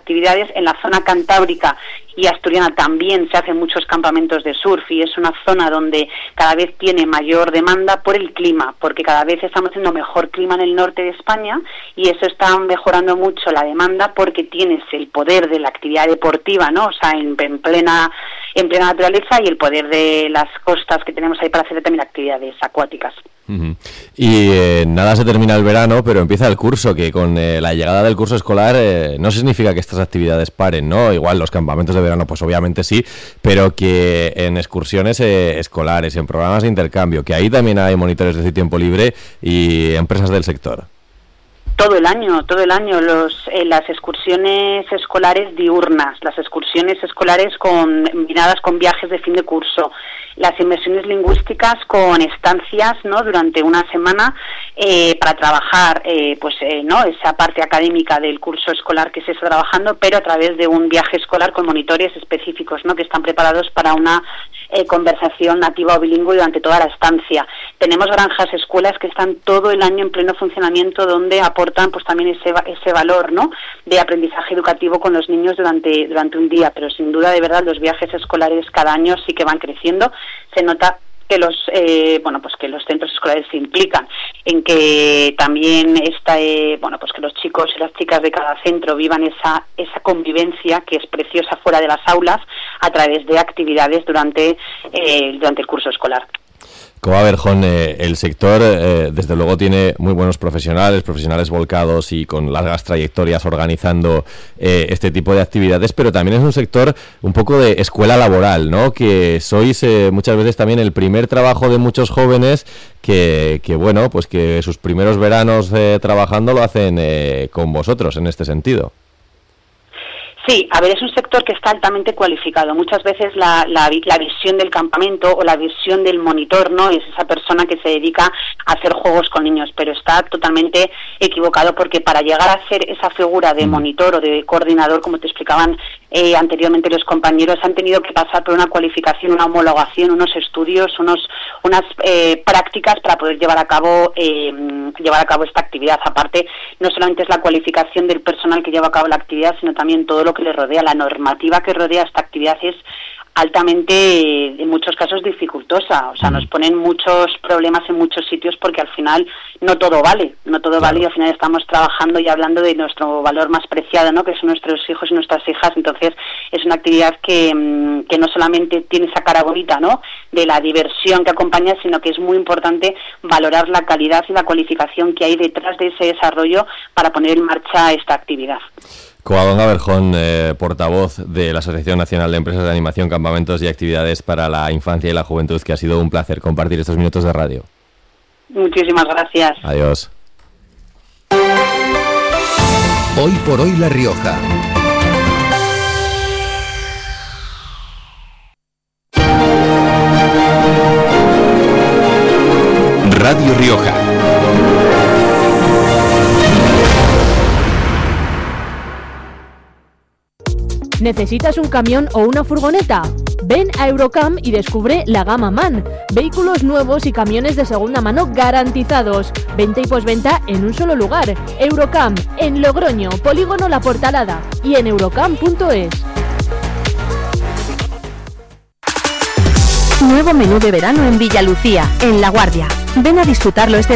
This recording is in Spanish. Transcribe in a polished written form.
actividades. En la zona cantábrica y asturiana también se hacen muchos campamentos de surf y es una zona donde cada vez tiene mayor demanda por el clima, porque cada vez estamos teniendo mejor clima en el norte de España y eso está mejorando mucho la demanda porque tienes el poder de la actividad deportiva, ¿no? O sea, en plena naturaleza y el poder de las costas que tenemos ahí para hacer también actividades acuáticas. Uh-huh. Y nada, se termina el verano, pero empieza el curso, que con la llegada del curso escolar no significa que estas actividades paren, ¿no? Igual los campamentos de verano, pues obviamente sí, pero que en excursiones escolares, en programas de intercambio, que ahí también hay monitores de tiempo libre y empresas del sector. Todo el año, las excursiones escolares diurnas, las excursiones escolares combinadas con viajes de fin de curso, las inmersiones lingüísticas con estancias, ¿no? Durante una semana para trabajar, ¿no? Esa parte académica del curso escolar que se está trabajando, pero a través de un viaje escolar con monitores específicos, ¿no? Que están preparados para una conversación nativa o bilingüe durante toda la estancia. Tenemos granjas escuelas que están todo el año en pleno funcionamiento, donde aportan pues también ese valor, ¿no? De aprendizaje educativo con los niños durante un día, pero sin duda, de verdad, los viajes escolares cada año sí que van creciendo. Se nota que los centros escolares se implican en que también que los chicos y las chicas de cada centro vivan esa convivencia que es preciosa fuera de las aulas a través de actividades durante el curso escolar. Coba Berjón, el sector desde luego tiene muy buenos profesionales volcados y con largas trayectorias organizando este tipo de actividades, pero también es un sector un poco de escuela laboral, ¿no? Que sois muchas veces también el primer trabajo de muchos jóvenes que bueno, pues que sus primeros veranos trabajando lo hacen con vosotros en este sentido. Sí, a ver, es un sector que está altamente cualificado. Muchas veces la visión del campamento o la visión del monitor, ¿no? Es esa persona que se dedica a hacer juegos con niños, pero está totalmente equivocado porque para llegar a ser esa figura de monitor o de coordinador, como te explicaban anteriormente los compañeros, han tenido que pasar por una cualificación, una homologación, unos estudios, unas prácticas para poder llevar a cabo esta actividad. Aparte, no solamente es la cualificación del personal que lleva a cabo la actividad, sino también todo lo que le rodea, la normativa que rodea esta actividad es altamente, en muchos casos, dificultosa. O sea, nos ponen muchos problemas en muchos sitios porque al final no todo vale y al final estamos trabajando y hablando de nuestro valor más preciado, ¿no? Que son nuestros hijos y nuestras hijas. Entonces, es una actividad que no solamente tiene esa cara bonita, ¿no? De la diversión que acompaña, sino que es muy importante valorar la calidad y la cualificación que hay detrás de ese desarrollo para poner en marcha esta actividad. Covadonga Berjón, portavoz de la Asociación Nacional de Empresas de Animación, Campamentos y Actividades para la Infancia y la Juventud, que ha sido un placer compartir estos minutos de radio. Muchísimas gracias. Adiós. Hoy por hoy La Rioja. Radio Rioja. ¿Necesitas un camión o una furgoneta? Ven a Eurocam y descubre la gama MAN. Vehículos nuevos y camiones de segunda mano garantizados. Venta y posventa en un solo lugar. Eurocam, en Logroño, Polígono La Portalada y en eurocam.es. Nuevo menú de verano en Villalucía, en La Guardia. Ven a disfrutarlo este